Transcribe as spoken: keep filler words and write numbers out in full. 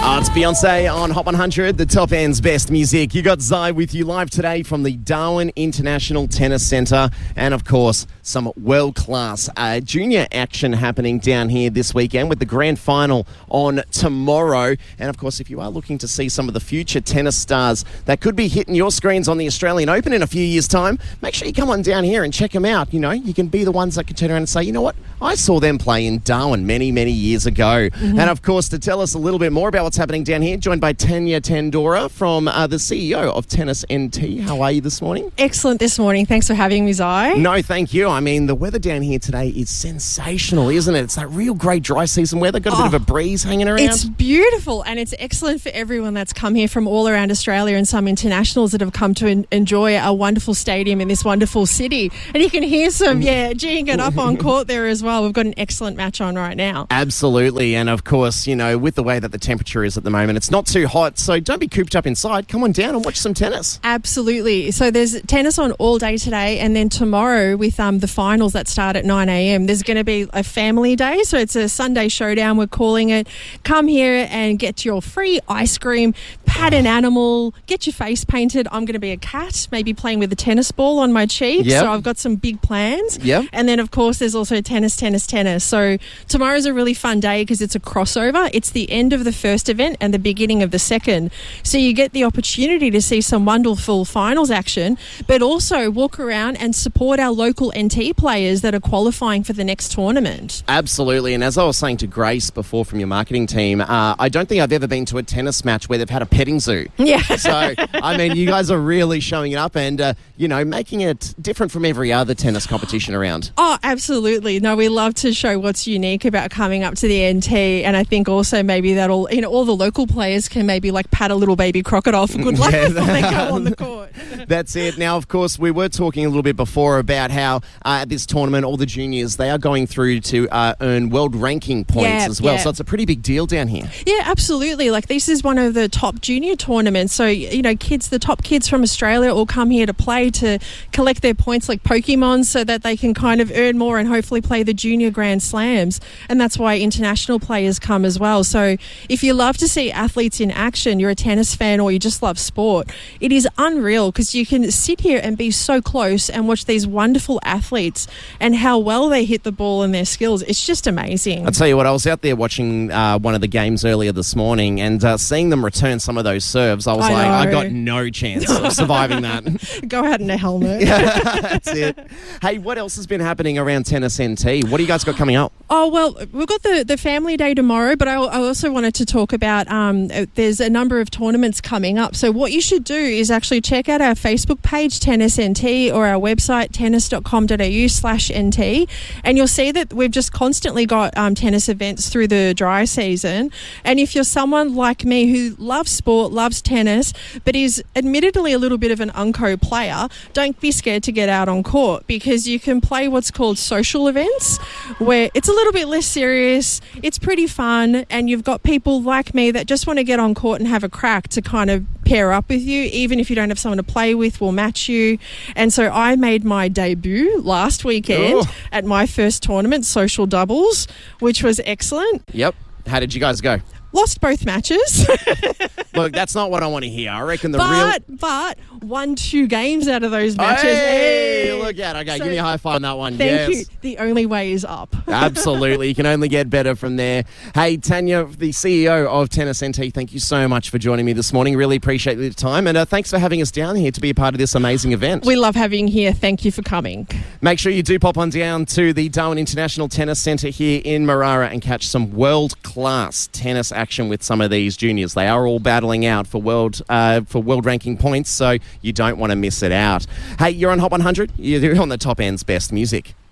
Oh, it's Beyonce on Hot one hundred, the top end's best music. You got Zai with you live today from the Darwin International Tennis Centre. And, of course, some world-class uh, junior action happening down here this weekend with the grand final on tomorrow. And, of course, if you are looking to see some of the future tennis stars that could be hitting your screens on the Australian Open in a few years' time, make sure you come on down here and check them out. You know, you can be the ones that can turn around and say, you know what, I saw them play in Darwin many, many years ago. Mm-hmm. And, of course, to tell us a little bit more about what's happening down here, joined by Tanya Tandora from uh, the C E O of Tennis N T. How are you this morning? Excellent this morning. Thanks for having me, Zai. No, thank you. I mean, the weather down here today is sensational, isn't it? It's that real great dry season weather. Got a oh, bit of a breeze hanging around. It's beautiful, and it's excellent for everyone that's come here from all around Australia and some internationals that have come to en- enjoy a wonderful stadium in this wonderful city. And you can hear some, yeah, geeing it up on court there as well. We've got an excellent match on right now. Absolutely. And, of course, you know, with the way that the temperature is at the moment, it's not too hot, so don't be cooped up inside. Come on down and watch some tennis. Absolutely. So there's tennis on all day today, and then tomorrow with um, the finals that start at nine a.m, there's going to be a family day. So it's a Sunday showdown, we're calling it. Come here and get your free ice cream, pat an animal, get your face painted. I'm going to be a cat, maybe playing with a tennis ball on my cheek. Yep. So I've got some big plans. Yep. And then, of course, there's also tennis, tennis, tennis. So tomorrow's a really fun day because it's a crossover. It's the end of the first event and the beginning of the second. So you get the opportunity to see some wonderful finals action, but also walk around and support our local N T players that are qualifying for the next tournament. Absolutely. And as I was saying to Grace before from your marketing team, uh, I don't think I've ever been to a tennis match where they've had a petting zoo. Yeah. So, I mean, you guys are really showing it up and, uh, you know, making it different from every other tennis competition around. Oh, absolutely. No, we love to show what's unique about coming up to the N T. And I think also maybe that'll, you know, all the local players can maybe like pat a little baby crocodile for good luck yeah, before they go on the court. That's it. Now, of course, we were talking a little bit before about how uh, at this tournament, all the juniors, they are going through to uh, earn world ranking points yeah, as well. Yeah. So it's a pretty big deal down here. Yeah, absolutely. Like this is one of the top junior tournaments. So, you know, kids, the top kids from Australia all come here to play to collect their points like Pokemon so that they can kind of earn more and hopefully play the junior Grand Slams. And that's why international players come as well. So if you love to see athletes in action, you're a tennis fan or you just love sport, it is unreal because you can sit here and be so close and watch these wonderful athletes and how well they hit the ball and their skills. It's just amazing. I'll tell you what, I was out there watching uh, one of the games earlier this morning and uh, seeing them return some of those serves, I was I like, know. I got no chance of surviving that. Go out in a helmet. Yeah, that's it. Hey, what else has been happening around Tennis N T? What do you guys got coming up? Oh, well, we've got the, the family day tomorrow, but I, I also wanted to talk about um, there's a number of tournaments coming up. So what you should do is actually check out our Facebook page, Tennis N T, or our website, tennis dot com dot a u slash N T, and you'll see that we've just constantly got um, tennis events through the dry season. And if you're someone like me who loves sport, loves tennis, but is admittedly a little bit of an unco player, don't be scared to get out on court because you can play what's called social events where it's a little bit less serious, it's pretty fun, and you've got people like me that just want to get on court and have a crack to kind of pair up with you. Even if you don't have someone to play with, we'll match you. And so I made my debut last weekend Ooh. at my first tournament, Social Doubles, which was excellent. Yep. How did you guys go? Lost both matches. Look, that's not what I want to hear. I reckon the but, real... But won two games out of those matches. Hey, hey. Look out. Okay, so, give me a high five on that one. Thank yes. you. The only way is up. Absolutely. You can only get better from there. Hey, Tanya, the C E O of Tennis N T, thank you so much for joining me this morning. Really appreciate the time. And uh, thanks for having us down here to be a part of this amazing event. We love having you here. Thank you for coming. Make sure you do pop on down to the Darwin International Tennis Centre here in Marara and catch some world-class tennis action with some of these juniors. They are all battling out for world uh, for world ranking points, so you don't want to miss it out. Hey, you're on Hot one hundred. You're on the top end's best music.